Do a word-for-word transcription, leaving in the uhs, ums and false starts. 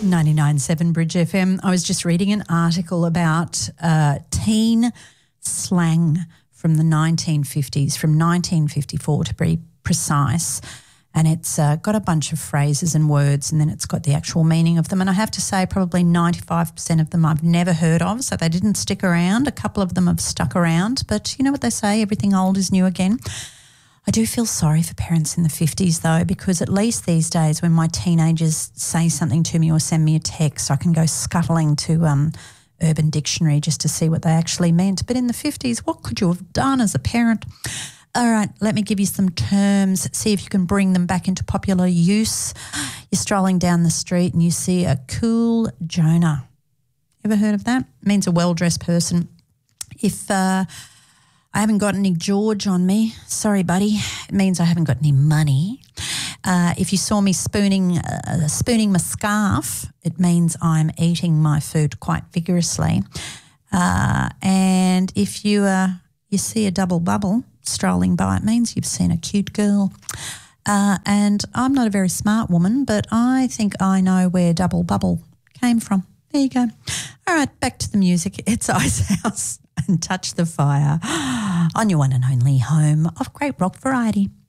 ninety-nine point seven Bridge F M. I was just reading an article about uh, teen slang from the nineteen fifties, from nineteen fifty-four to be precise, and it's uh, got a bunch of phrases and words, and then it's got the actual meaning of them. And I have to say probably ninety-five percent of them I've never heard of, so they didn't stick around. A couple of them have stuck around, but you know what they say, everything old is new again. I do feel sorry for parents in the fifties though, because at least these days when my teenagers say something to me or send me a text, I can go scuttling to um, Urban Dictionary just to see what they actually meant. But in the fifties, what could you have done as a parent? All right, let me give you some terms, see if you can bring them back into popular use. You're strolling down the street and you see a cool Jonah. Ever heard of that? It means a well-dressed person. If uh, I haven't got any George on me, sorry, buddy, it means I haven't got any money. Uh, if you saw me spooning uh, spooning my scarf, it means I'm eating my food quite vigorously. Uh, and if you uh, you see a double bubble strolling by, it means you've seen a cute girl. Uh, and I'm not a very smart woman, but I think I know where double bubble came from. There you go. All right, back to the music. It's Ice House and Touch the Fire on your one and only home of great rock variety.